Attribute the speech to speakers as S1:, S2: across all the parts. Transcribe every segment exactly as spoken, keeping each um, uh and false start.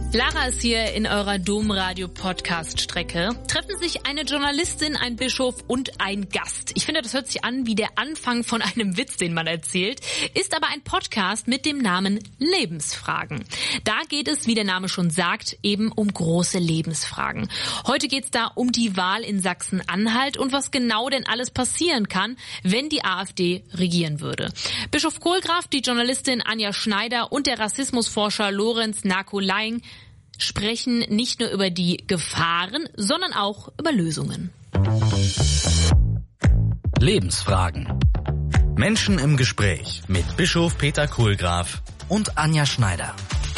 S1: Lara ist hier in eurer Domradio-Podcast-Strecke. Treffen sich eine Journalistin, ein Bischof und ein Gast. Ich finde, das hört sich an wie der Anfang von einem Witz, den man erzählt. Ist aber ein Podcast mit dem Namen Lebensfragen. Da geht es, wie der Name schon sagt, eben um große Lebensfragen. Heute geht es da um die Wahl in Sachsen-Anhalt und was genau denn alles passieren kann, wenn die AfD regieren würde. Bischof Kohlgraf, die Journalistin Anja Schneider und der Rassismusforscher Lorenz Narko-Laing sprechen nicht nur über die Gefahren, sondern auch über Lösungen.
S2: Lebensfragen. Menschen im Gespräch mit Bischof Peter Kohlgraf und Anja Schneider.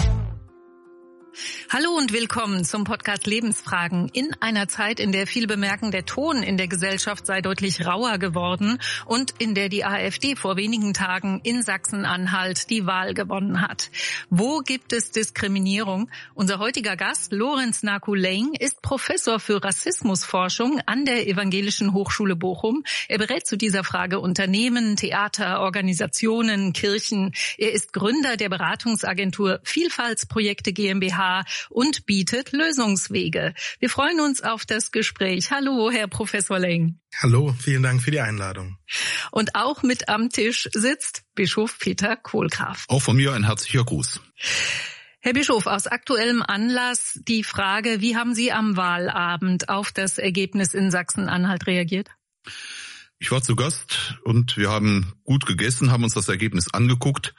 S3: Hallo und willkommen zum Podcast Lebensfragen. In einer Zeit, in der viele bemerken, der Ton in der Gesellschaft sei deutlich rauer geworden und in der die AfD vor wenigen Tagen in Sachsen-Anhalt die Wahl gewonnen hat. Wo gibt es Diskriminierung? Unser heutiger Gast, Lorenz Narko-Laing, ist Professor für Rassismusforschung an der Evangelischen Hochschule Bochum. Er berät zu dieser Frage Unternehmen, Theater, Organisationen, Kirchen. Er ist Gründer der Beratungsagentur Vielfaltsprojekte GmbH und bietet Lösungswege. Wir freuen uns auf das Gespräch. Hallo, Herr Professor Laing.
S4: Hallo, vielen Dank für die Einladung.
S3: Und auch mit am Tisch sitzt Bischof Peter Kohlgraf.
S5: Auch von mir ein herzlicher Gruß.
S3: Herr Bischof, aus aktuellem Anlass die Frage, wie haben Sie am Wahlabend auf das Ergebnis in Sachsen-Anhalt reagiert?
S5: Ich war zu Gast und wir haben gut gegessen, haben uns das Ergebnis angeguckt.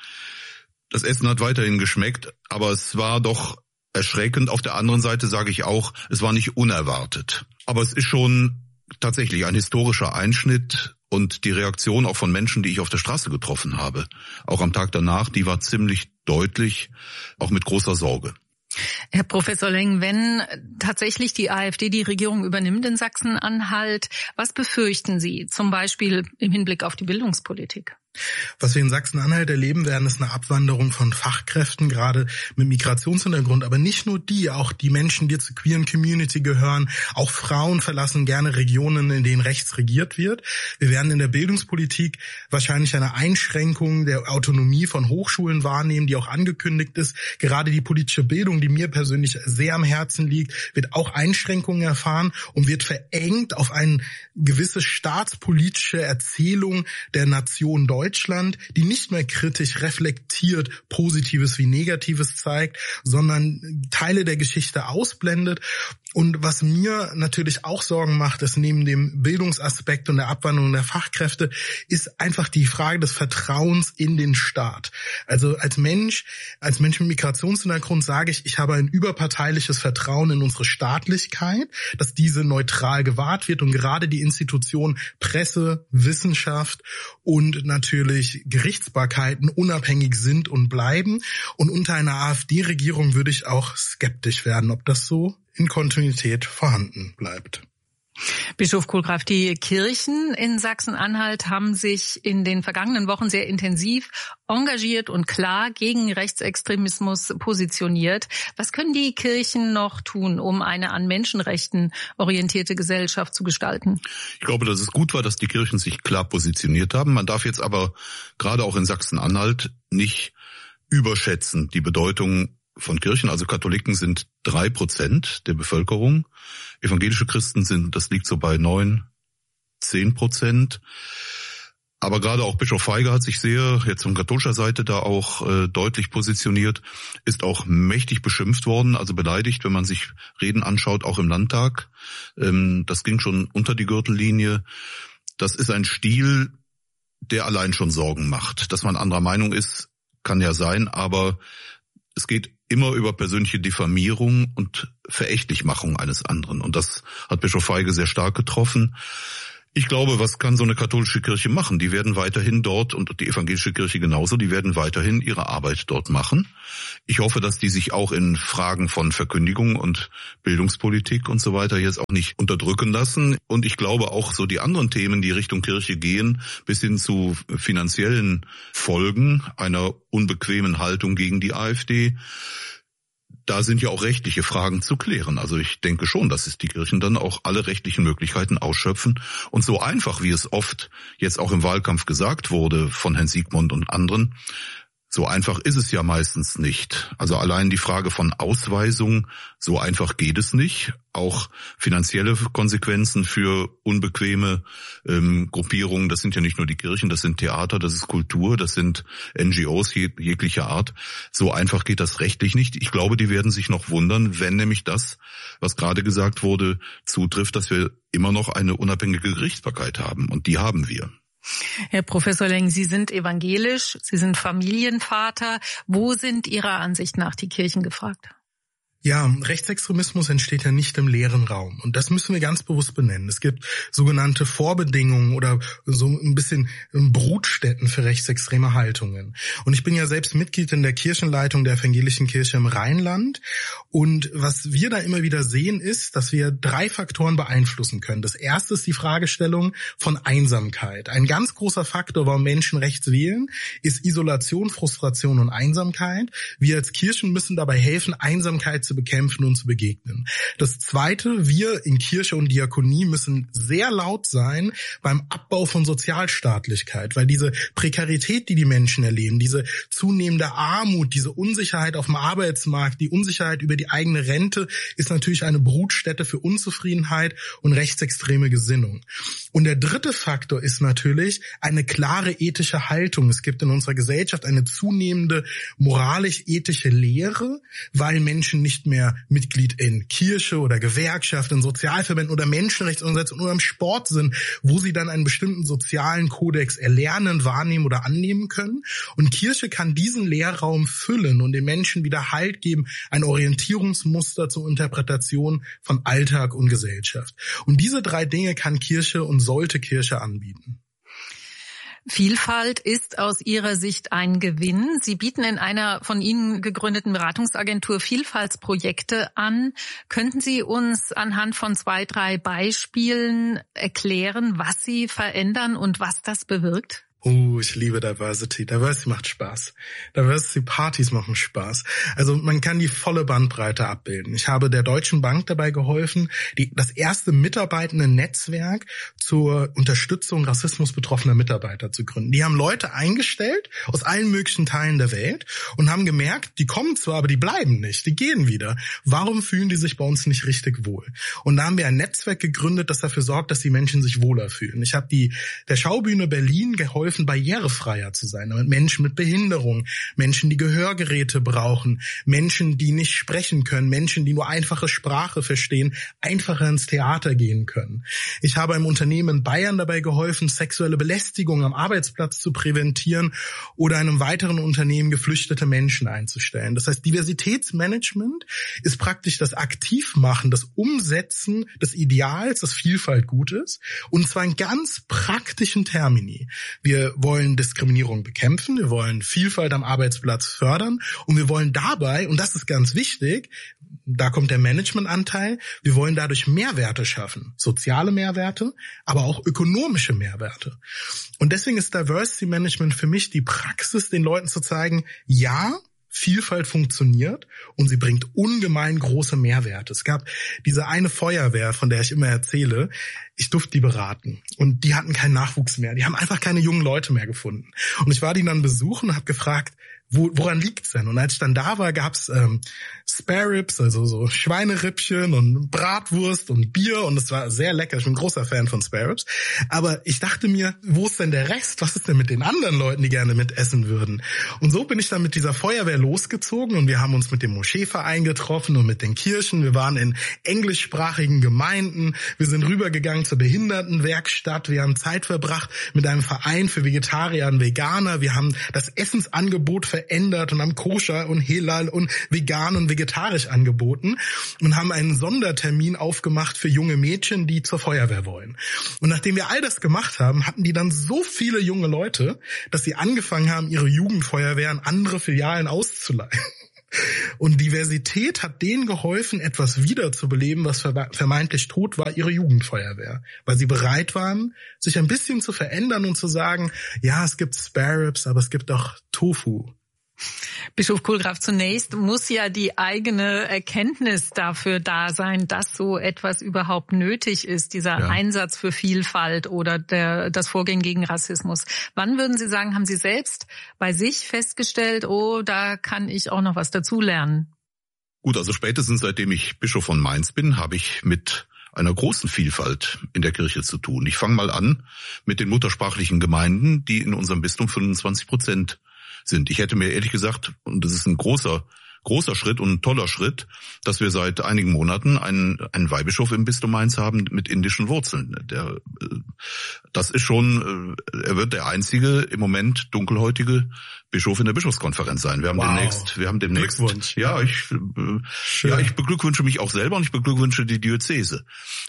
S5: Das Essen hat weiterhin geschmeckt, aber es war doch erschreckend. Auf der anderen Seite sage ich auch, es war nicht unerwartet. Aber es ist schon tatsächlich ein historischer Einschnitt und die Reaktion auch von Menschen, die ich auf der Straße getroffen habe, auch am Tag danach, die war ziemlich deutlich, auch mit großer Sorge.
S3: Herr Professor Laing, wenn tatsächlich die AfD die Regierung übernimmt in Sachsen-Anhalt, was befürchten Sie zum Beispiel im Hinblick auf die Bildungspolitik?
S4: Was wir in Sachsen-Anhalt erleben werden, ist eine Abwanderung von Fachkräften, gerade mit Migrationshintergrund. Aber nicht nur die, auch die Menschen, die zur queeren Community gehören. Auch Frauen verlassen gerne Regionen, in denen rechts regiert wird. Wir werden in der Bildungspolitik wahrscheinlich eine Einschränkung der Autonomie von Hochschulen wahrnehmen, die auch angekündigt ist. Gerade die politische Bildung, die mir persönlich sehr am Herzen liegt, wird auch Einschränkungen erfahren und wird verengt auf eine gewisse staatspolitische Erzählung der Nation Deutschland. Deutschland, die nicht mehr kritisch reflektiert, Positives wie Negatives zeigt, sondern Teile der Geschichte ausblendet. Und was mir natürlich auch Sorgen macht, ist neben dem Bildungsaspekt und der Abwanderung der Fachkräfte, ist einfach die Frage des Vertrauens in den Staat. Also als Mensch, als Mensch mit Migrationshintergrund sage ich, ich habe ein überparteiliches Vertrauen in unsere Staatlichkeit, dass diese neutral gewahrt wird und gerade die Institutionen Presse, Wissenschaft und natürlich Gerichtsbarkeiten unabhängig sind und bleiben. Und unter einer AfD-Regierung würde ich auch skeptisch werden, ob das so in Kontinuität vorhanden bleibt.
S3: Bischof Kohlgraf, die Kirchen in Sachsen-Anhalt haben sich in den vergangenen Wochen sehr intensiv engagiert und klar gegen Rechtsextremismus positioniert. Was können die Kirchen noch tun, um eine an Menschenrechten orientierte Gesellschaft zu gestalten?
S5: Ich glaube, dass es gut war, dass die Kirchen sich klar positioniert haben. Man darf jetzt aber gerade auch in Sachsen-Anhalt nicht überschätzen die Bedeutung von Kirchen. Also Katholiken sind drei Prozent der Bevölkerung. Evangelische Christen sind, das liegt so bei neun, zehn Prozent. Aber gerade auch Bischof Feige hat sich sehr, jetzt von katholischer Seite da auch äh, deutlich positioniert, ist auch mächtig beschimpft worden, also beleidigt, wenn man sich Reden anschaut, auch im Landtag. Ähm, das ging schon unter die Gürtellinie. Das ist ein Stil, der allein schon Sorgen macht. Dass man anderer Meinung ist, kann ja sein, aber es geht immer über persönliche Diffamierung und Verächtlichmachung eines anderen. Und das hat Bischof Feige sehr stark getroffen. Ich glaube, was kann so eine katholische Kirche machen? Die werden weiterhin dort, und die evangelische Kirche genauso, die werden weiterhin ihre Arbeit dort machen. Ich hoffe, dass die sich auch in Fragen von Verkündigung und Bildungspolitik und so weiter jetzt auch nicht unterdrücken lassen. Und ich glaube auch so die anderen Themen, die Richtung Kirche gehen, bis hin zu finanziellen Folgen einer unbequemen Haltung gegen die AfD, da sind ja auch rechtliche Fragen zu klären. Also ich denke schon, dass es die Kirchen dann auch alle rechtlichen Möglichkeiten ausschöpfen. Und so einfach, wie es oft jetzt auch im Wahlkampf gesagt wurde von Herrn Siegmund und anderen, So einfach ist es ja meistens nicht. Also allein die Frage von Ausweisung, so einfach geht es nicht. Auch finanzielle Konsequenzen für unbequeme ähm, Gruppierungen, das sind ja nicht nur die Kirchen, das sind Theater, das ist Kultur, das sind N G Os jeg- jeglicher Art. So einfach geht das rechtlich nicht. Ich glaube, die werden sich noch wundern, wenn nämlich das, was gerade gesagt wurde, zutrifft, dass wir immer noch eine unabhängige Gerichtsbarkeit haben. Und die haben wir.
S3: Herr Professor Leng, Sie sind evangelisch, Sie sind Familienvater. Wo sind Ihrer Ansicht nach die Kirchen gefragt?
S4: Ja, Rechtsextremismus entsteht ja nicht im leeren Raum. Und das müssen wir ganz bewusst benennen. Es gibt sogenannte Vorbedingungen oder so ein bisschen Brutstätten für rechtsextreme Haltungen. Und ich bin ja selbst Mitglied in der Kirchenleitung der Evangelischen Kirche im Rheinland. Und was wir da immer wieder sehen, ist, dass wir drei Faktoren beeinflussen können. Das erste ist die Fragestellung von Einsamkeit. Ein ganz großer Faktor, warum Menschen rechts wählen, ist Isolation, Frustration und Einsamkeit. Wir als Kirchen müssen dabei helfen, Einsamkeit zu bekämpfen und zu begegnen. Das Zweite, wir in Kirche und Diakonie müssen sehr laut sein beim Abbau von Sozialstaatlichkeit, weil diese Prekarität, die die Menschen erleben, diese zunehmende Armut, diese Unsicherheit auf dem Arbeitsmarkt, die Unsicherheit über die eigene Rente, ist natürlich eine Brutstätte für Unzufriedenheit und rechtsextreme Gesinnung. Und der dritte Faktor ist natürlich eine klare ethische Haltung. Es gibt in unserer Gesellschaft eine zunehmende moralisch-ethische Lehre, weil Menschen nicht mehr Mitglied in Kirche oder Gewerkschaft, in Sozialverbänden oder Menschenrechtsorganisationen oder im Sport sind, wo sie dann einen bestimmten sozialen Kodex erlernen, wahrnehmen oder annehmen können. Und Kirche kann diesen Lehrraum füllen und den Menschen wieder Halt geben, ein Orientierungsmuster zur Interpretation von Alltag und Gesellschaft. Und diese drei Dinge kann Kirche und sollte Kirche anbieten.
S3: Vielfalt ist aus Ihrer Sicht ein Gewinn. Sie bieten in einer von Ihnen gegründeten Beratungsagentur Vielfaltsprojekte an. Könnten Sie uns anhand von zwei, drei Beispielen erklären, was Sie verändern und was das bewirkt?
S4: Oh, ich liebe Diversity. Diversity macht Spaß. Diversity-Partys machen Spaß. Also man kann die volle Bandbreite abbilden. Ich habe der Deutschen Bank dabei geholfen, die, das erste mitarbeitende Netzwerk zur Unterstützung rassismusbetroffener Mitarbeiter zu gründen. Die haben Leute eingestellt aus allen möglichen Teilen der Welt und haben gemerkt, die kommen zwar, aber die bleiben nicht, die gehen wieder. Warum fühlen die sich bei uns nicht richtig wohl? Und da haben wir ein Netzwerk gegründet, das dafür sorgt, dass die Menschen sich wohler fühlen. Ich habe die der Schaubühne Berlin geholfen, barrierefreier zu sein, damit Menschen mit Behinderung, Menschen, die Gehörgeräte brauchen, Menschen, die nicht sprechen können, Menschen, die nur einfache Sprache verstehen, einfacher ins Theater gehen können. Ich habe einem Unternehmen in Bayern dabei geholfen, sexuelle Belästigung am Arbeitsplatz zu präventieren oder einem weiteren Unternehmen geflüchtete Menschen einzustellen. Das heißt, Diversitätsmanagement ist praktisch das Aktivmachen, das Umsetzen des Ideals, dass Vielfalt gut ist, und zwar in ganz praktischen Termini. Wir Wir wollen Diskriminierung bekämpfen, wir wollen Vielfalt am Arbeitsplatz fördern und wir wollen dabei, und das ist ganz wichtig, da kommt der Managementanteil, wir wollen dadurch Mehrwerte schaffen, soziale Mehrwerte, aber auch ökonomische Mehrwerte. Und deswegen ist Diversity Management für mich die Praxis, den Leuten zu zeigen, ja, Vielfalt funktioniert und sie bringt ungemein große Mehrwerte. Es gab diese eine Feuerwehr, von der ich immer erzähle, ich durfte die beraten und die hatten keinen Nachwuchs mehr. Die haben einfach keine jungen Leute mehr gefunden. Und ich war die dann besuchen und habe gefragt, Wo, woran liegt's denn? Und als ich dann da war, gab's ähm, Spare Ribs, also so Schweinerippchen und Bratwurst und Bier, und es war sehr lecker. Ich bin ein großer Fan von Spare Ribs. Aber ich dachte mir, wo ist denn der Rest? Was ist denn mit den anderen Leuten, die gerne mitessen würden? Und so bin ich dann mit dieser Feuerwehr losgezogen und wir haben uns mit dem Moscheeverein getroffen und mit den Kirchen. Wir waren in englischsprachigen Gemeinden. Wir sind rübergegangen zur Behindertenwerkstatt. Wir haben Zeit verbracht mit einem Verein für Vegetarier und Veganer. Wir haben das Essensangebot verändert verändert und haben Koscher und Halal und vegan und vegetarisch angeboten und haben einen Sondertermin aufgemacht für junge Mädchen, die zur Feuerwehr wollen. Und nachdem wir all das gemacht haben, hatten die dann so viele junge Leute, dass sie angefangen haben, ihre Jugendfeuerwehr an andere Filialen auszuleihen. Und Diversität hat denen geholfen, etwas wiederzubeleben, was vermeintlich tot war, ihre Jugendfeuerwehr. Weil sie bereit waren, sich ein bisschen zu verändern und zu sagen, ja, es gibt Spare Ribs, aber es gibt auch Tofu.
S3: Bischof Kohlgraf, zunächst muss ja die eigene Erkenntnis dafür da sein, dass so etwas überhaupt nötig ist, dieser ja. Einsatz für Vielfalt oder der, das Vorgehen gegen Rassismus. Wann würden Sie sagen, haben Sie selbst bei sich festgestellt, oh, da kann ich auch noch was dazulernen?
S5: Gut, also spätestens seitdem ich Bischof von Mainz bin, habe ich mit einer großen Vielfalt in der Kirche zu tun. Ich fange mal an mit den muttersprachlichen Gemeinden, die in unserem Bistum fünfundzwanzig Prozent sind. Ich hätte mir ehrlich gesagt, und das ist ein großer großer Schritt und ein toller Schritt, dass wir seit einigen Monaten einen, einen Weihbischof im Bistum Mainz haben mit indischen Wurzeln. Der, das ist schon, er wird der einzige im Moment dunkelhäutige Bischof in der Bischofskonferenz sein. Wir haben wow. demnächst, wir haben demnächst,
S4: Glückwunsch.
S5: ja, ich, ja, ich beglückwünsche mich auch selber und ich beglückwünsche die Diözese.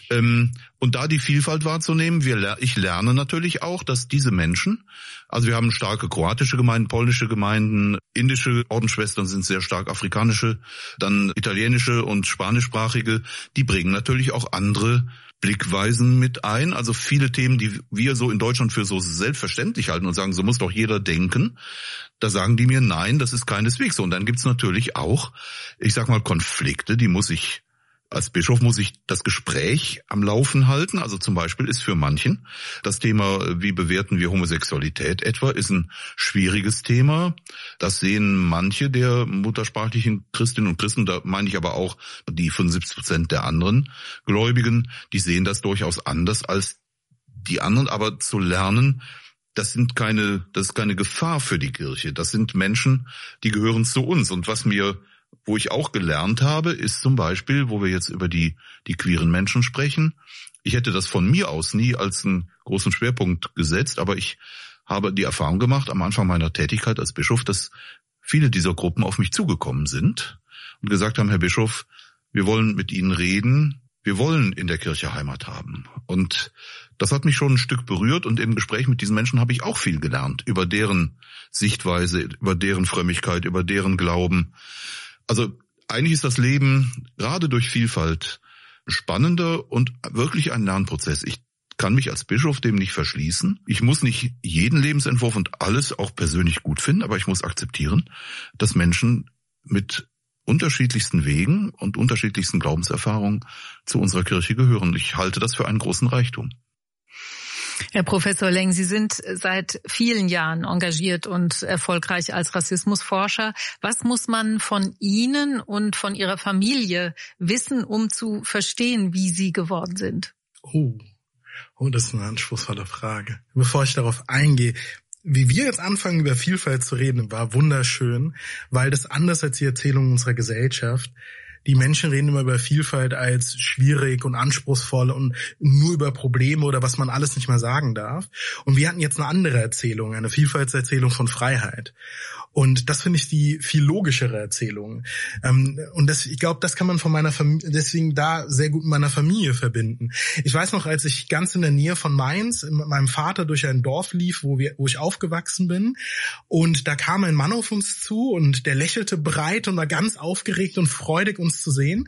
S5: Und da die Vielfalt wahrzunehmen, wir, ich lerne natürlich auch, dass diese Menschen, also wir haben starke kroatische Gemeinden, polnische Gemeinden, indische Ordensschwestern sind sehr stark, afrikanische, dann italienische und spanischsprachige, die bringen natürlich auch andere Blickweisen mit ein. Also viele Themen, die wir so in Deutschland für so selbstverständlich halten und sagen, so muss doch jeder denken, da sagen die mir, nein, das ist keineswegs so. Und dann gibt's natürlich auch, ich sag mal, Konflikte, die muss ich, als Bischof muss ich das Gespräch am Laufen halten. Also zum Beispiel ist für manchen das Thema, wie bewerten wir Homosexualität etwa, ist ein schwieriges Thema. Das sehen manche der muttersprachlichen Christinnen und Christen, da meine ich aber auch die fünfundsiebzig Prozent der anderen Gläubigen, die sehen das durchaus anders als die anderen. Aber zu lernen, das sind keine, das ist keine Gefahr für die Kirche. Das sind Menschen, die gehören zu uns. Und was mir Wo ich auch gelernt habe, ist zum Beispiel, wo wir jetzt über die, die queeren Menschen sprechen. Ich hätte das von mir aus nie als einen großen Schwerpunkt gesetzt, aber ich habe die Erfahrung gemacht am Anfang meiner Tätigkeit als Bischof, dass viele dieser Gruppen auf mich zugekommen sind und gesagt haben, Herr Bischof, wir wollen mit Ihnen reden, wir wollen in der Kirche Heimat haben. Und das hat mich schon ein Stück berührt und im Gespräch mit diesen Menschen habe ich auch viel gelernt über deren Sichtweise, über deren Frömmigkeit, über deren Glauben. Also eigentlich ist das Leben gerade durch Vielfalt spannender und wirklich ein Lernprozess. Ich kann mich als Bischof dem nicht verschließen. Ich muss nicht jeden Lebensentwurf und alles auch persönlich gut finden, aber ich muss akzeptieren, dass Menschen mit unterschiedlichsten Wegen und unterschiedlichsten Glaubenserfahrungen zu unserer Kirche gehören. Ich halte das für einen großen Reichtum.
S3: Herr Professor Leng, Sie sind seit vielen Jahren engagiert und erfolgreich als Rassismusforscher. Was muss man von Ihnen und von Ihrer Familie wissen, um zu verstehen, wie Sie geworden sind?
S4: Oh, oh, das ist eine anspruchsvolle Frage. Bevor ich darauf eingehe, wie wir jetzt anfangen, über Vielfalt zu reden, war wunderschön, weil das anders als die Erzählung unserer Gesellschaft. Die Menschen reden immer über Vielfalt als schwierig und anspruchsvoll und nur über Probleme oder was man alles nicht mehr sagen darf. Und wir hatten jetzt eine andere Erzählung, eine Vielfaltserzählung von Freiheit. Und das finde ich die viel logischere Erzählung. Und das, ich glaube, das kann man von meiner Familie, deswegen da sehr gut mit meiner Familie verbinden. Ich weiß noch, als ich ganz in der Nähe von Mainz mit meinem Vater durch ein Dorf lief, wo wir, wo ich aufgewachsen bin, und da kam ein Mann auf uns zu und der lächelte breit und war ganz aufgeregt und freudig, uns zu sehen.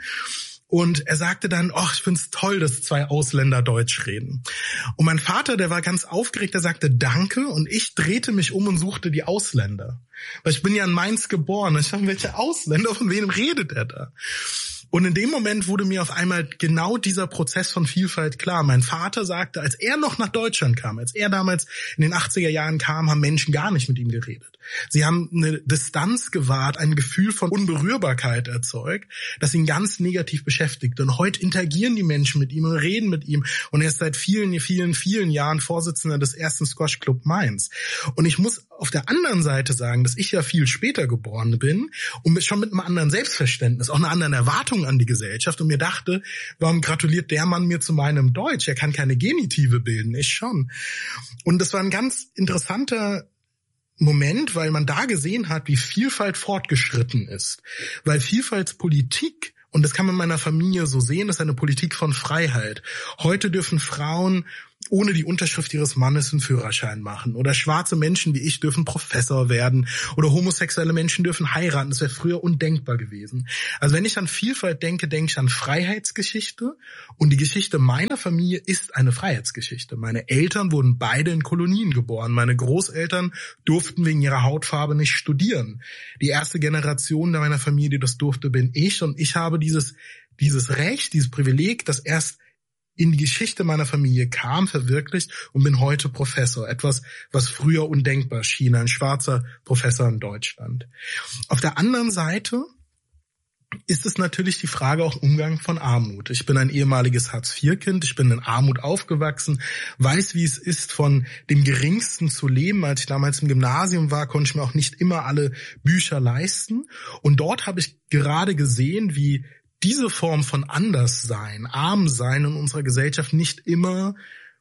S4: Und er sagte dann, ach, ich find's toll, dass zwei Ausländer Deutsch reden. Und mein Vater, der war ganz aufgeregt, der sagte Danke, und ich drehte mich um und suchte die Ausländer. Weil ich bin ja in Mainz geboren. Und ich dachte, welche Ausländer, von wem redet er da? Und in dem Moment wurde mir auf einmal genau dieser Prozess von Vielfalt klar. Mein Vater sagte, als er noch nach Deutschland kam, als er damals in den achtziger Jahren kam, haben Menschen gar nicht mit ihm geredet. Sie haben eine Distanz gewahrt, ein Gefühl von Unberührbarkeit erzeugt, das ihn ganz negativ beschäftigt. Und heute interagieren die Menschen mit ihm und reden mit ihm. Und er ist seit vielen, vielen, vielen Jahren Vorsitzender des ersten Squash Club Mainz. Und ich muss auf der anderen Seite sagen, dass ich ja viel später geboren bin und schon mit einem anderen Selbstverständnis, auch einer anderen Erwartung an die Gesellschaft, und mir dachte, warum gratuliert der Mann mir zu meinem Deutsch? Er kann keine Genitive bilden, ich schon. Und das war ein ganz interessanter Moment, weil man da gesehen hat, wie Vielfalt fortgeschritten ist. Weil Vielfaltspolitik, und das kann man in meiner Familie so sehen, ist eine Politik von Freiheit. Heute dürfen Frauen ohne die Unterschrift ihres Mannes einen Führerschein machen. Oder schwarze Menschen wie ich dürfen Professor werden. Oder homosexuelle Menschen dürfen heiraten. Das wäre früher undenkbar gewesen. Also wenn ich an Vielfalt denke, denke ich an Freiheitsgeschichte. Und die Geschichte meiner Familie ist eine Freiheitsgeschichte. Meine Eltern wurden beide in Kolonien geboren. Meine Großeltern durften wegen ihrer Hautfarbe nicht studieren. Die erste Generation meiner Familie, die das durfte, bin ich. Und ich habe dieses, dieses Recht, dieses Privileg, das erst in die Geschichte meiner Familie kam, verwirklicht und bin heute Professor. Etwas, was früher undenkbar schien, ein schwarzer Professor in Deutschland. Auf der anderen Seite ist es natürlich die Frage auch Umgang von Armut. Ich bin ein ehemaliges Hartz-vier-Kind, ich bin in Armut aufgewachsen, weiß, wie es ist, von dem Geringsten zu leben. Als ich damals im Gymnasium war, konnte ich mir auch nicht immer alle Bücher leisten. Und dort habe ich gerade gesehen, wie diese Form von Anderssein, Armsein in unserer Gesellschaft nicht immer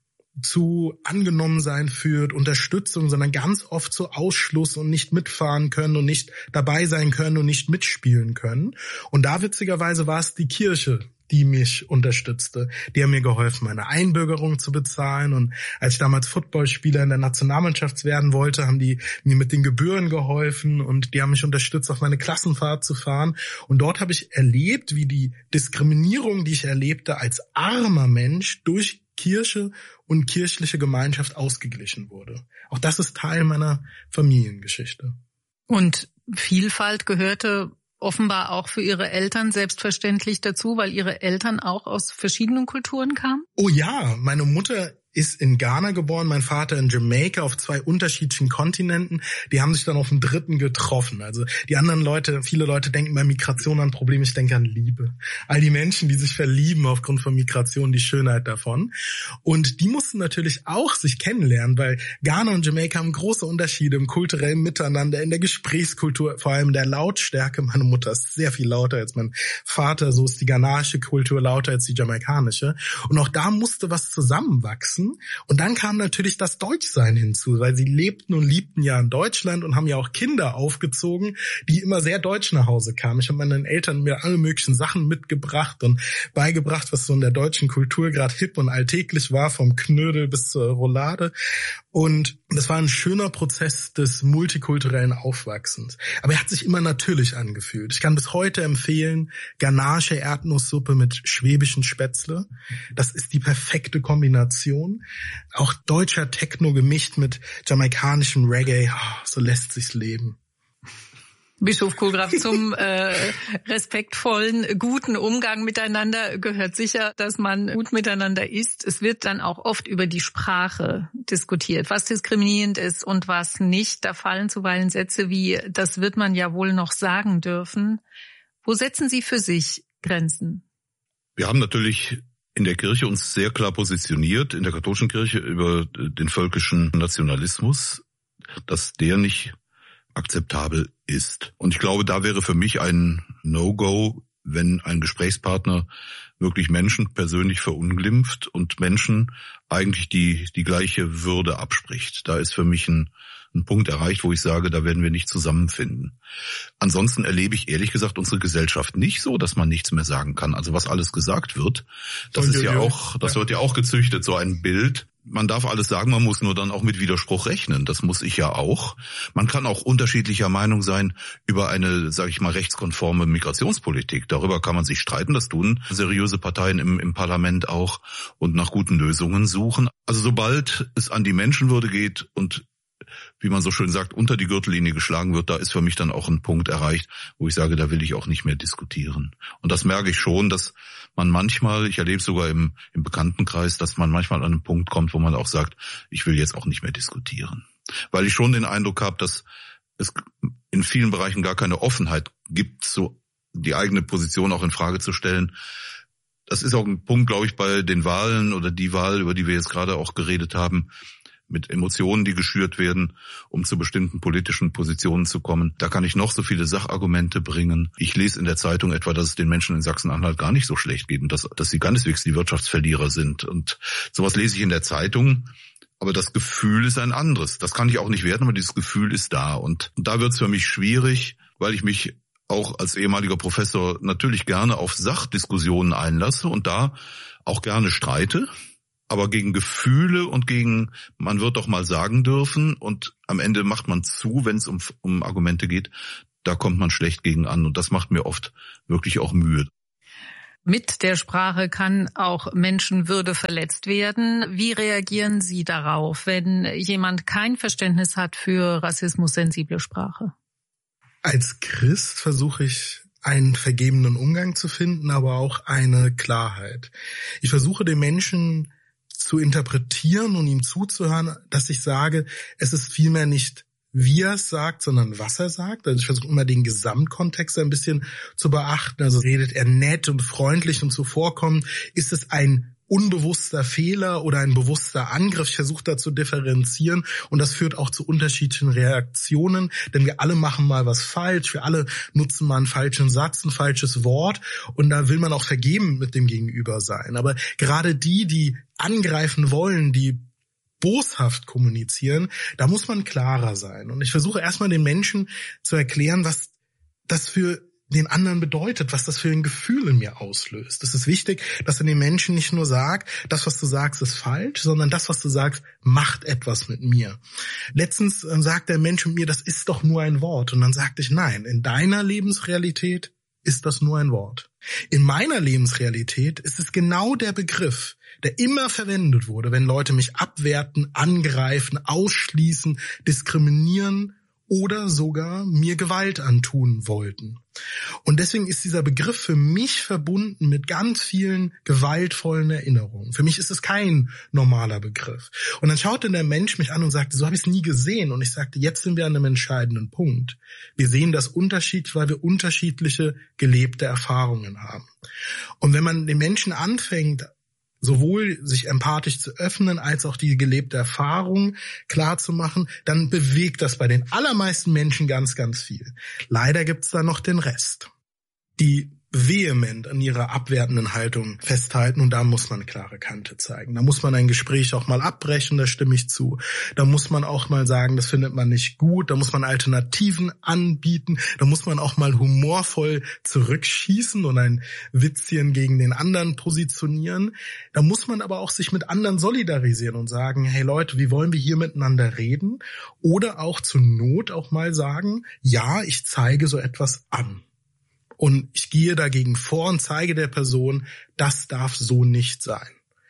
S4: zu Angenommensein führt, Unterstützung, sondern ganz oft zu Ausschluss und nicht mitfahren können und nicht dabei sein können und nicht mitspielen können. Und da witzigerweise war es die Kirche, die mich unterstützte. Die haben mir geholfen, meine Einbürgerung zu bezahlen. Und als ich damals Footballspieler in der Nationalmannschaft werden wollte, haben die mir mit den Gebühren geholfen und die haben mich unterstützt, auf meine Klassenfahrt zu fahren. Und dort habe ich erlebt, wie die Diskriminierung, die ich erlebte als armer Mensch, durch Kirche und kirchliche Gemeinschaft ausgeglichen wurde. Auch das ist Teil meiner Familiengeschichte.
S3: Und Vielfalt gehörte offenbar auch für Ihre Eltern selbstverständlich dazu, weil Ihre Eltern auch aus verschiedenen Kulturen kamen?
S4: Oh ja, meine Mutter ist in Ghana geboren, mein Vater in Jamaika, auf zwei unterschiedlichen Kontinenten. Die haben sich dann auf dem dritten getroffen. Also die anderen Leute, viele Leute denken bei Migration an Probleme, ich denke an Liebe. All die Menschen, die sich verlieben aufgrund von Migration, die Schönheit davon. Und die mussten natürlich auch sich kennenlernen, weil Ghana und Jamaika haben große Unterschiede im kulturellen Miteinander, in der Gesprächskultur, vor allem der Lautstärke. Meine Mutter ist sehr viel lauter als mein Vater, so ist die ghanaische Kultur lauter als die jamaikanische. Und auch da musste was zusammenwachsen. Und dann kam natürlich das Deutschsein hinzu, weil sie lebten und liebten ja in Deutschland und haben ja auch Kinder aufgezogen, die immer sehr deutsch nach Hause kamen. Ich habe meinen Eltern mir alle möglichen Sachen mitgebracht und beigebracht, was so in der deutschen Kultur gerade hip und alltäglich war, vom Knödel bis zur Roulade. Und das war ein schöner Prozess des multikulturellen Aufwachsens. Aber er hat sich immer natürlich angefühlt. Ich kann bis heute empfehlen, ghanaische Erdnusssuppe mit schwäbischen Spätzle. Das ist die perfekte Kombination. Auch deutscher Techno gemischt mit jamaikanischem Reggae. Oh, so lässt sich's leben.
S3: Bischof Kohlgraf, zum äh, respektvollen, guten Umgang miteinander gehört sicher, dass man gut miteinander ist. Es wird dann auch oft über die Sprache diskutiert, was diskriminierend ist und was nicht. Da fallen zuweilen Sätze wie, das wird man ja wohl noch sagen dürfen. Wo setzen Sie für sich Grenzen?
S5: Wir haben natürlich in der Kirche uns sehr klar positioniert, in der katholischen Kirche, über den völkischen Nationalismus, dass der nicht akzeptabel ist. Und ich glaube, da wäre für mich ein No-Go, wenn ein Gesprächspartner wirklich Menschen persönlich verunglimpft und Menschen eigentlich die die gleiche Würde abspricht. Da ist für mich ein, ein Punkt erreicht, wo ich sage, da werden wir nicht zusammenfinden. Ansonsten erlebe ich ehrlich gesagt unsere Gesellschaft nicht so, dass man nichts mehr sagen kann. Also was alles gesagt wird, das ist ja auch, das wird ja auch gezüchtet, so ein Bild. Man darf alles sagen, man muss nur dann auch mit Widerspruch rechnen. Das muss ich ja auch. Man kann auch unterschiedlicher Meinung sein über eine, sage ich mal, rechtskonforme Migrationspolitik. Darüber kann man sich streiten. Das tun seriöse Parteien im, im Parlament auch und nach guten Lösungen suchen. Also sobald es an die Menschenwürde geht und, wie man so schön sagt, unter die Gürtellinie geschlagen wird, da ist für mich dann auch ein Punkt erreicht, wo ich sage, da will ich auch nicht mehr diskutieren. Und das merke ich schon, dass man manchmal, ich erlebe es sogar im, im Bekanntenkreis, dass man manchmal an einen Punkt kommt, wo man auch sagt, ich will jetzt auch nicht mehr diskutieren. Weil ich schon den Eindruck habe, dass es in vielen Bereichen gar keine Offenheit gibt, so die eigene Position auch in Frage zu stellen. Das ist auch ein Punkt, glaube ich, bei den Wahlen oder die Wahl, über die wir jetzt gerade auch geredet haben, mit Emotionen, die geschürt werden, um zu bestimmten politischen Positionen zu kommen. Da kann ich noch so viele Sachargumente bringen. Ich lese in der Zeitung etwa, dass es den Menschen in Sachsen-Anhalt gar nicht so schlecht geht und dass, dass sie keineswegs die Wirtschaftsverlierer sind. Und sowas lese ich in der Zeitung. Aber das Gefühl ist ein anderes. Das kann ich auch nicht werten, aber dieses Gefühl ist da. Und da wird es für mich schwierig, weil ich mich auch als ehemaliger Professor natürlich gerne auf Sachdiskussionen einlasse und da auch gerne streite. Aber gegen Gefühle und gegen, man wird doch mal sagen dürfen und am Ende macht man zu, wenn es um, um Argumente geht, da kommt man schlecht gegen an und das macht mir oft wirklich auch Mühe.
S3: Mit der Sprache kann auch Menschenwürde verletzt werden. Wie reagieren Sie darauf, wenn jemand kein Verständnis hat für rassismussensible Sprache?
S4: Als Christ versuche ich, einen vergebenen Umgang zu finden, aber auch eine Klarheit. Ich versuche den Menschen zu interpretieren und ihm zuzuhören, dass ich sage, es ist vielmehr nicht wie er es sagt, sondern was er sagt. Also ich versuche immer den Gesamtkontext ein bisschen zu beachten. Also redet er nett und freundlich und zuvorkommend? Ist es ein unbewusster Fehler oder ein bewusster Angriff? Ich versuche da zu differenzieren und das führt auch zu unterschiedlichen Reaktionen, denn wir alle machen mal was falsch, wir alle nutzen mal einen falschen Satz, ein falsches Wort und da will man auch vergeben mit dem Gegenüber sein. Aber gerade die, die angreifen wollen, die boshaft kommunizieren, da muss man klarer sein. Und ich versuche erstmal den Menschen zu erklären, was das für den anderen bedeutet, was das für ein Gefühl in mir auslöst. Es ist wichtig, dass er den Menschen nicht nur sagt, das, was du sagst, ist falsch, sondern das, was du sagst, macht etwas mit mir. Letztens äh, sagt der Mensch mit mir, das ist doch nur ein Wort. Und dann sagte ich, nein, in deiner Lebensrealität ist das nur ein Wort. In meiner Lebensrealität ist es genau der Begriff, der immer verwendet wurde, wenn Leute mich abwerten, angreifen, ausschließen, diskriminieren oder sogar mir Gewalt antun wollten. Und deswegen ist dieser Begriff für mich verbunden mit ganz vielen gewaltvollen Erinnerungen. Für mich ist es kein normaler Begriff. Und dann schaute der Mensch mich an und sagte, so habe ich es nie gesehen. Und ich sagte, jetzt sind wir an einem entscheidenden Punkt. Wir sehen das unterschiedlich, weil wir unterschiedliche gelebte Erfahrungen haben. Und wenn man den Menschen anfängt, sowohl sich empathisch zu öffnen, als auch die gelebte Erfahrung klar zu machen, dann bewegt das bei den allermeisten Menschen ganz, ganz viel. Leider gibt's da noch den Rest, die vehement an ihrer abwertenden Haltung festhalten und da muss man eine klare Kante zeigen. Da muss man ein Gespräch auch mal abbrechen, da stimme ich zu. Da muss man auch mal sagen, das findet man nicht gut, da muss man Alternativen anbieten, da muss man auch mal humorvoll zurückschießen und ein Witzchen gegen den anderen positionieren. Da muss man aber auch sich mit anderen solidarisieren und sagen, hey Leute, wie wollen wir hier miteinander reden? Oder auch zur Not auch mal sagen, ja, ich zeige so etwas an. Und ich gehe dagegen vor und zeige der Person, das darf so nicht sein.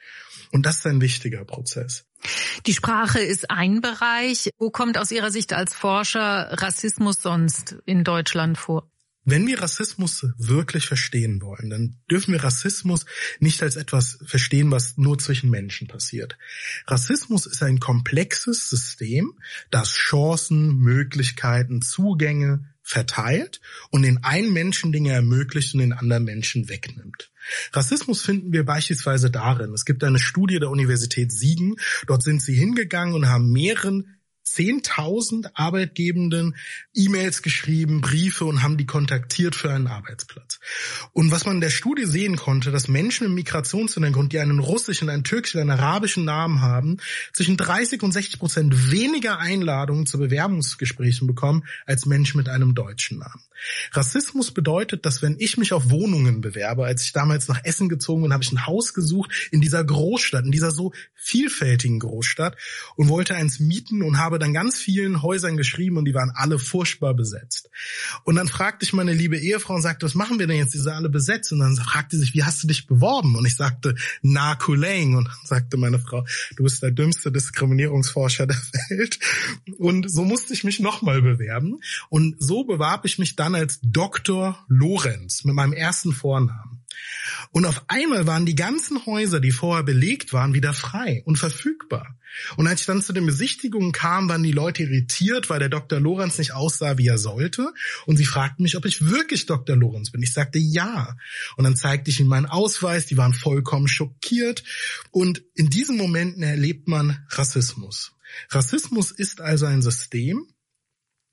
S4: Und das ist ein wichtiger Prozess.
S3: Die Sprache ist ein Bereich. Wo kommt aus Ihrer Sicht als Forscher Rassismus sonst in Deutschland vor?
S4: Wenn wir Rassismus wirklich verstehen wollen, dann dürfen wir Rassismus nicht als etwas verstehen, was nur zwischen Menschen passiert. Rassismus ist ein komplexes System, das Chancen, Möglichkeiten, Zugänge verteilt und den einen Menschen Dinge ermöglicht und den anderen Menschen wegnimmt. Rassismus finden wir beispielsweise darin. Es gibt eine Studie der Universität Siegen. Dort sind sie hingegangen und haben mehreren zehntausend Arbeitgebenden E-Mails geschrieben, Briefe und haben die kontaktiert für einen Arbeitsplatz. Und was man in der Studie sehen konnte, dass Menschen mit Migrationshintergrund, die einen russischen, einen türkischen, einen arabischen Namen haben, zwischen dreißig und sechzig Prozent weniger Einladungen zu Bewerbungsgesprächen bekommen als Menschen mit einem deutschen Namen. Rassismus bedeutet, dass wenn ich mich auf Wohnungen bewerbe, als ich damals nach Essen gezogen bin, habe ich ein Haus gesucht in dieser Großstadt, in dieser so vielfältigen Großstadt und wollte eins mieten und habe dann ganz vielen Häusern geschrieben und die waren alle furchtbar besetzt. Und dann fragte ich meine liebe Ehefrau und sagte, was machen wir denn jetzt, die sind alle besetzt? Und dann fragte sie sich, wie hast du dich beworben? Und ich sagte, na Kuleng. Und dann sagte meine Frau, du bist der dümmste Diskriminierungsforscher der Welt. Und so musste ich mich nochmal bewerben. Und so bewarb ich mich dann als Doktor Lorenz mit meinem ersten Vornamen. Und auf einmal waren die ganzen Häuser, die vorher belegt waren, wieder frei und verfügbar. Und als ich dann zu den Besichtigungen kam, waren die Leute irritiert, weil der Doktor Lorenz nicht aussah, wie er sollte. Und sie fragten mich, ob ich wirklich Doktor Lorenz bin. Ich sagte ja. Und dann zeigte ich ihnen meinen Ausweis. Die waren vollkommen schockiert. Und in diesen Momenten erlebt man Rassismus. Rassismus ist also ein System,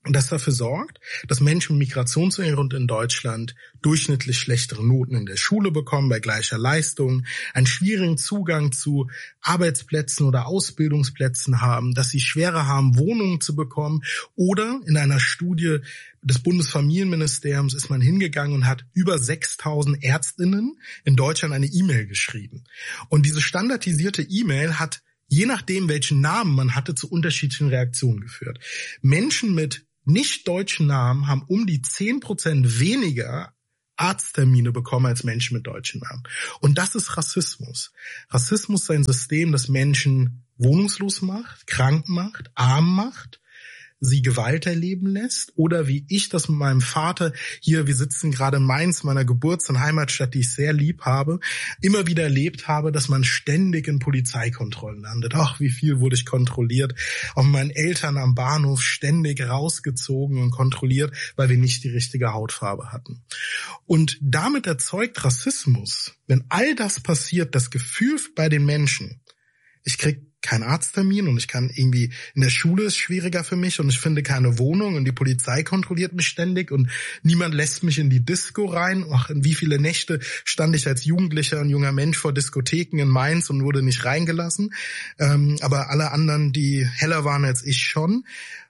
S4: das dafür sorgt, dass Menschen mit Migrationshintergrund in Deutschland durchschnittlich schlechtere Noten in der Schule bekommen bei gleicher Leistung, einen schwierigen Zugang zu Arbeitsplätzen oder Ausbildungsplätzen haben, dass sie schwerer haben, Wohnungen zu bekommen. Oder in einer Studie des Bundesfamilienministeriums ist man hingegangen und hat über sechstausend Ärztinnen in Deutschland eine E-Mail geschrieben. Und diese standardisierte E-Mail hat je nachdem, welchen Namen man hatte, zu unterschiedlichen Reaktionen geführt. Menschen mit nicht deutschen Namen haben um die zehn Prozent weniger Arzttermine bekommen als Menschen mit deutschen Namen. Und das ist Rassismus. Rassismus ist ein System, das Menschen wohnungslos macht, krank macht, arm macht, sie Gewalt erleben lässt, oder wie ich das mit meinem Vater hier, wir sitzen gerade in Mainz, meiner Geburts- und Heimatstadt, die ich sehr lieb habe, immer wieder erlebt habe, dass man ständig in Polizeikontrollen landet. Ach, wie viel wurde ich kontrolliert. Auch mit meinen Eltern am Bahnhof ständig rausgezogen und kontrolliert, weil wir nicht die richtige Hautfarbe hatten. Und damit erzeugt Rassismus, wenn all das passiert, das Gefühl bei den Menschen, ich krieg keinen Arzttermin und ich kann irgendwie, in der Schule ist schwieriger für mich und ich finde keine Wohnung und die Polizei kontrolliert mich ständig und niemand lässt mich in die Disco rein. Ach, in wie viele Nächte stand ich als Jugendlicher und junger Mensch vor Diskotheken in Mainz und wurde nicht reingelassen. Ähm, aber alle anderen, die heller waren als ich, schon.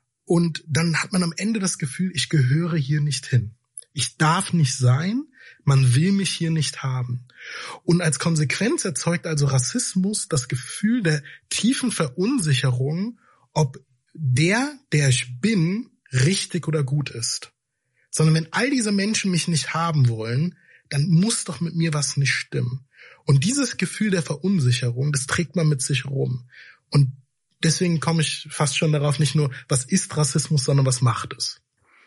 S4: Und dann hat man am Ende das Gefühl, ich gehöre hier nicht hin. Ich darf nicht sein. Man will mich hier nicht haben. Und als Konsequenz erzeugt also Rassismus das Gefühl der tiefen Verunsicherung, ob der, der ich bin, richtig oder gut ist. Sondern wenn all diese Menschen mich nicht haben wollen, dann muss doch mit mir was nicht stimmen. Und dieses Gefühl der Verunsicherung, das trägt man mit sich rum. Und deswegen komme ich fast schon darauf, nicht nur, was ist Rassismus, sondern was macht es?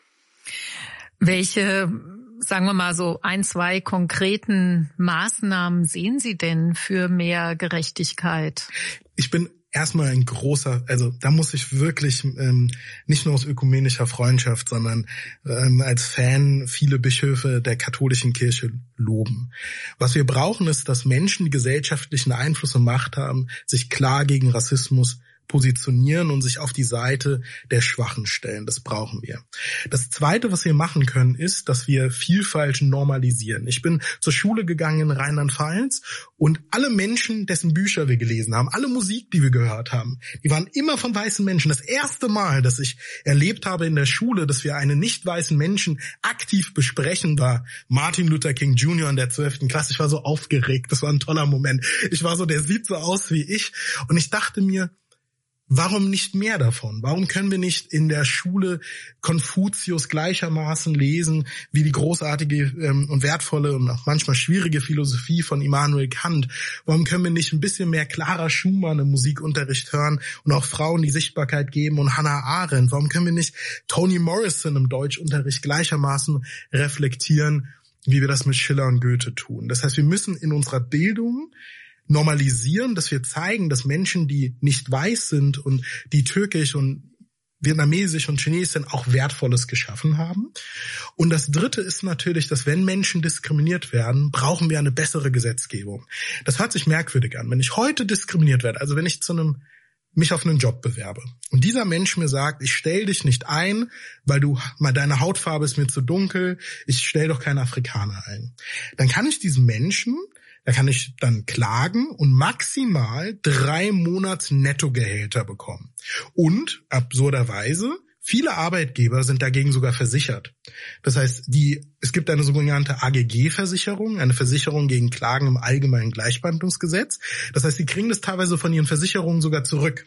S3: Welche, sagen wir mal so, ein, zwei konkreten Maßnahmen sehen Sie denn für mehr Gerechtigkeit?
S4: Ich bin erstmal ein großer, also da muss ich wirklich ähm, nicht nur aus ökumenischer Freundschaft, sondern ähm, als Fan viele Bischöfe der katholischen Kirche loben. Was wir brauchen, ist, dass Menschen, die gesellschaftlichen Einfluss und Macht haben, sich klar gegen Rassismus positionieren und sich auf die Seite der Schwachen stellen. Das brauchen wir. Das Zweite, was wir machen können, ist, dass wir Vielfalt normalisieren. Ich bin zur Schule gegangen in Rheinland-Pfalz und alle Menschen, dessen Bücher wir gelesen haben, alle Musik, die wir gehört haben, die waren immer von weißen Menschen. Das erste Mal, dass ich erlebt habe in der Schule, dass wir einen nicht weißen Menschen aktiv besprechen, war Martin Luther King Junior in der zwölften Klasse. Ich war so aufgeregt. Das war ein toller Moment. Ich war so, der sieht so aus wie ich. Und ich dachte mir, warum nicht mehr davon? Warum können wir nicht in der Schule Konfuzius gleichermaßen lesen wie die großartige ähm, und wertvolle und auch manchmal schwierige Philosophie von Immanuel Kant? Warum können wir nicht ein bisschen mehr Clara Schumann im Musikunterricht hören und auch Frauen die Sichtbarkeit geben und Hannah Arendt? Warum können wir nicht Toni Morrison im Deutschunterricht gleichermaßen reflektieren, wie wir das mit Schiller und Goethe tun? Das heißt, wir müssen in unserer Bildung normalisieren, dass wir zeigen, dass Menschen, die nicht weiß sind und die türkisch und vietnamesisch und chinesisch sind, auch Wertvolles geschaffen haben. Und das Dritte ist natürlich, dass wenn Menschen diskriminiert werden, brauchen wir eine bessere Gesetzgebung. Das hört sich merkwürdig an. Wenn ich heute diskriminiert werde, also wenn ich zu einem mich auf einen Job bewerbe und dieser Mensch mir sagt, ich stell dich nicht ein, weil du mal deine Hautfarbe ist mir zu dunkel, ich stell doch keinen Afrikaner ein, dann kann ich diesen Menschen Da kann ich dann klagen und maximal drei Monats Nettogehälter bekommen. Und absurderweise, viele Arbeitgeber sind dagegen sogar versichert. Das heißt, die, es gibt eine sogenannte A G G-Versicherung, eine Versicherung gegen Klagen im Allgemeinen Gleichbehandlungsgesetz. Das heißt, sie kriegen das teilweise von ihren Versicherungen sogar zurück.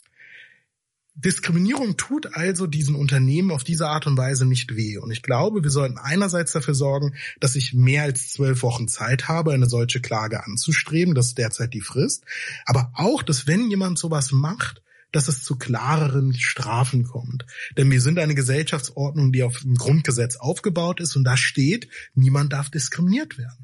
S4: Diskriminierung tut also diesen Unternehmen auf diese Art und Weise nicht weh. Und ich glaube, wir sollten einerseits dafür sorgen, dass ich mehr als zwölf Wochen Zeit habe, eine solche Klage anzustreben. Das ist derzeit die Frist. Aber auch, dass wenn jemand sowas macht, dass es zu klareren Strafen kommt. Denn wir sind eine Gesellschaftsordnung, die auf dem Grundgesetz aufgebaut ist. Und da steht, niemand darf diskriminiert werden.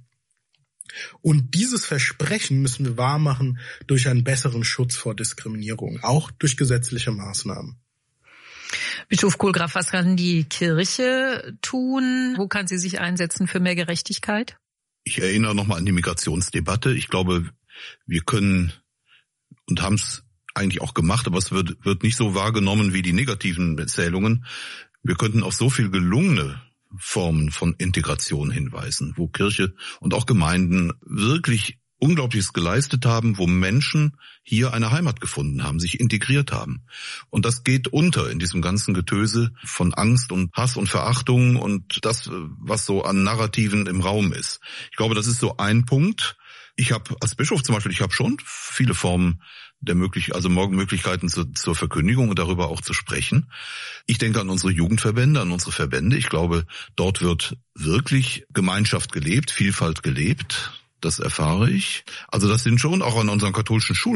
S4: Und dieses Versprechen müssen wir wahrmachen durch einen besseren Schutz vor Diskriminierung, auch durch gesetzliche Maßnahmen.
S3: Bischof Kohlgraf, was kann die Kirche tun? Wo kann sie sich einsetzen für mehr Gerechtigkeit?
S5: Ich erinnere nochmal an die Migrationsdebatte. Ich glaube, wir können und haben es eigentlich auch gemacht, aber es wird, wird nicht so wahrgenommen wie die negativen Erzählungen. Wir könnten auf so viel gelungene Formen von Integration hinweisen, wo Kirche und auch Gemeinden wirklich Unglaubliches geleistet haben, wo Menschen hier eine Heimat gefunden haben, sich integriert haben. Und das geht unter in diesem ganzen Getöse von Angst und Hass und Verachtung und das, was so an Narrativen im Raum ist. Ich glaube, das ist so ein Punkt. Ich habe als Bischof zum Beispiel, ich habe schon viele Formen der möglich, also Möglichkeiten zur, zur Verkündigung und darüber auch zu sprechen. Ich denke an unsere Jugendverbände, an unsere Verbände. Ich glaube, dort wird wirklich Gemeinschaft gelebt, Vielfalt gelebt. Das erfahre ich. Also das sind schon auch an unseren katholischen Schulen